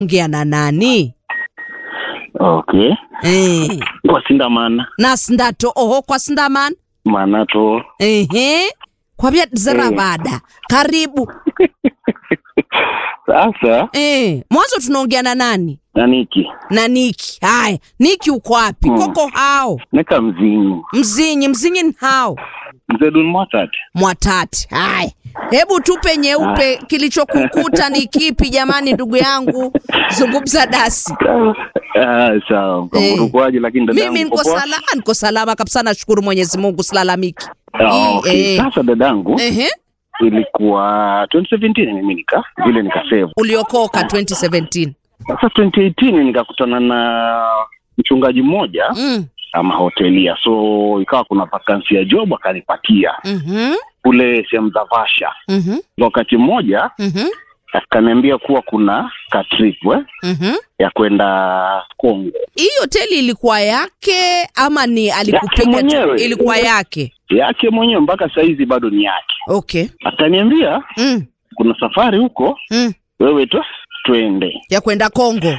ongea na nani? Okay. Kwa sindamana. Na sindato oho kwa sindamana. Manato. Kwa bia zarabada. Karibu. Sasa. Mwanzo tunaongea na nani? Na Niki. Na Niki. Haya, Niki uko wapi? Koko hao. Nika Mzinyi. Mzinyi ni hao. Mzedun Mwatati. Mwatati. Haya. Hebu tupe nyeupe, kilichokukuta ni kipi jamani ndugu yangu? Zungumza dasi. Sawa. Kwaje lakini dadangu? Mimi niko salama kabisa, nashukuru Mwenyezi Mungu, silalamiki. Okay. Sasa dadangu. Ilikuwa 2017 mimi nikasave. Uliokoka 2017. Sasa 2018 nikakutana na mchungaji mmoja ama hotelia, so ikawa kuna vacancy ya job akanipatia kule sehemu za Vasha. Wakati mmoja akaniambia kuwa kuna ka trip ya kwenda Kongo. Hii hoteli ilikuwa yake ama ni alikupiga tu? Ilikuwa yake mwenyewe, mpaka saizi bado ni yake. Okay. Akaniambia kuna safari huko, wewe twende ya kwenda Kongo.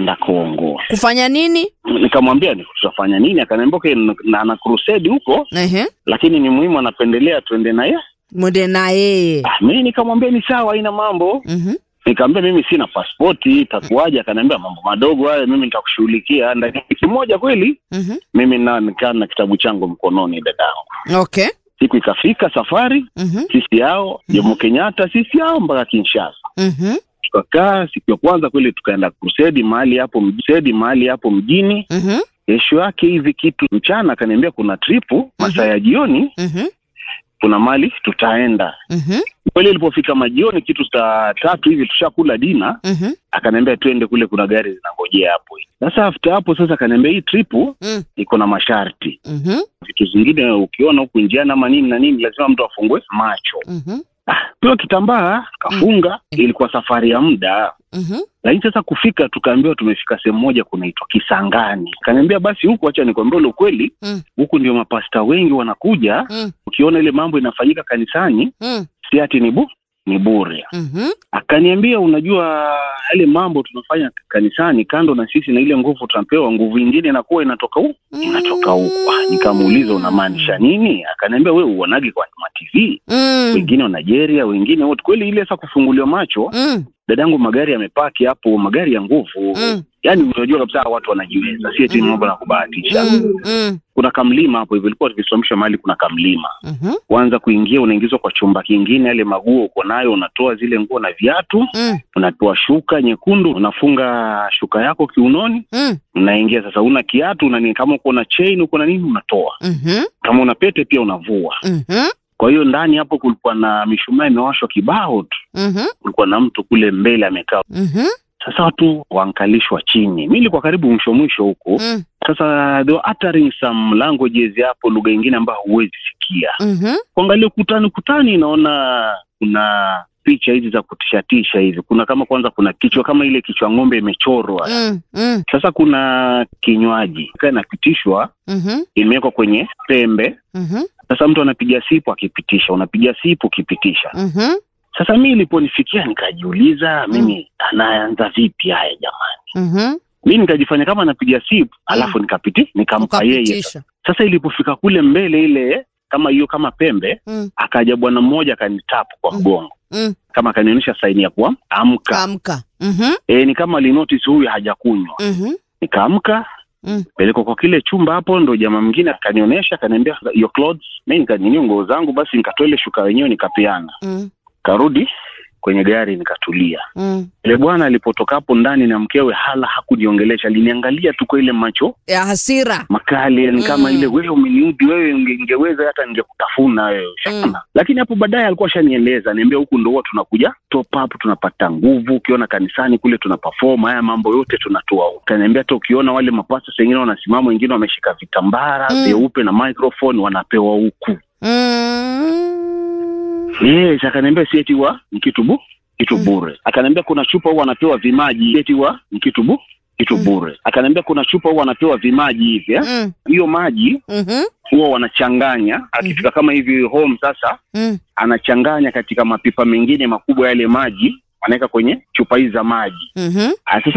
Kufanya nini? Nikamwambia ni tutafanya nini? Akaniambia okay, na crusade huko. Lakini ni muhimu anapendelea twende na yeye. Mwende na yeye. Mimi nikamwambia ni sawa, haina mambo. Nikamwambia mimi sina pasipoti, itakuwaje? Akaniambia mambo madogo haya mimi nitakushughulikia ndani ya wiki moja kweli. Mimi nikaa na kitabu changu mkononi dadangu. Okay. Siku ikafika safari, sisi yao, Jomo Kenyatta, sisi yao mpaka Kinshasa. Tukakaa siku ya kwanza kweli tukaenda crusade mahali hapo mjini. Kesho yake hivi kitu mchana akaniambia kuna tripu masaa ya jioni. Kuna mali tutaenda. Kweli ilipofika majioni kitu saa 3 hivi tushakula dina. Akaniambia twende kule, kuna gari zinangojea hapo. Sasa after hapo sasa akaniambia hii tripu iko na masharti. Vitu zingine ukiona huku njiani ama nini na nini lazima mtu afungue macho. Pia kitambaa kafunga. Ilikuwa safari ya muda. Lakini sasa kufika tukaambiwa tumefika sehemu moja kunaitwa Kisangani. Akaniambia basi huku acha nikwambie ukweli, huku ndio mapasta wengi wanakuja. Ukiona ile mambo inafanyika kanisani, si ati ni bure. Akaniambia unajua yale mambo tunafanya kanisani, kando na sisi na ile nguvu tunapewa, nguvu nyingine inakuwa inatoka huko. Nikamuuliza unamaanisha nini? Akaniambia wewe uonage kwa TV. Wengine wa Nigeria, wengine wote. Kweli ile sasa kufunguliwa macho. Dadangu magari yamepaki hapo, magari ya nguvu. Yaani unajua kabisa watu wanajiweza. Si eti mambo na kubahatisha. Kuna kamlima hapo hivyo, ilikuwa tukisimamisha mahali kuna kamlima. Kwanza kuingia unaingizwa kwa chumba kingine, yale maguo uko nayo unatoa zile nguo na viatu. Unatoa shuka nyekundu, unafunga shuka yako kiunoni. Unaingia sasa, una kiatu na kama uko na chain uko na nini unatoa. Kama una pete pia unavua. Kwa hiyo ndani hapo kulikuwa na mishumaa imewashwa kibao tu. Kulikuwa na mtu kule mbele amekaa. Sasa watu wankalishwa chini. Mimi nilikuwa karibu mwisho huko. Sasa they were uttering some languages hapo, lugha nyingine ambayo huwezi sikia. Kuangalia kutani naona kuna picha hizi za kutishatisha hivi. Kuna kama kwanza kuna kichwa kama ile kichwa ng'ombe imechorwa. Sasa kuna kinywaji kinapitishwa, imewekwa kwenye pembe. Sasa mtu anapiga sipu akipitisha, unapiga sipu ukipitisha. Sasa mimi niliponifikia nikajiuliza mimi anaanza vipi haya jamani? Mimi nikajifanya kama napiga sipu alafu nikampa yeye. Sasa ilipofika kule mbele ile kama hiyo kama pembe, akaja bwana mmoja akanitapu kwa mgongo. Kama akanionyesha saini ya kuwa amka. Ni kama alinotice huyu hajakunywa. Nikaamka. Peleko kwa kile chumba hapo, ndo jamaa mwingine akanionyesha, akaniambia your clothes. Mimi nikanyanyua nguo zangu, basi nikatoa ile shuka wenyewe nikapeana. Karudi kwenye gari nikatulia. Ile bwana alipotoka hapo ndani na mkewe hakuniongelesha, aliniangalia tu kwa ile macho ya hasira makali, ni kama ile wewe umeniudhi, wewe ungeweza hata ningekutafuna wewe. Lakini hapo baadaye alikuwa shanieleza, niambia huku ndio watu tunakuja top up, tunapata nguvu. Ukiona kanisani kule tuna perform, haya mambo yote tunatoa huko. Kaniambia hata ukiona wale mapasta wengine wanasimama, wengine wameshika vitambara vyeupe na microphone wanapewa huku. Akaniambia si eti ni kitu bure. Akaniambia kuna chupa huwa anapewa vimaji, eti ni kitu bure. Akaniambia kuna chupa huwa anapewa vimaji hivi. Hiyo maji huwa wanachanganya, akifika kama hivi home sasa, anachanganya katika mapipa mengine makubwa yale maji, wanaweka kwenye chupa hizi za maji. Sasa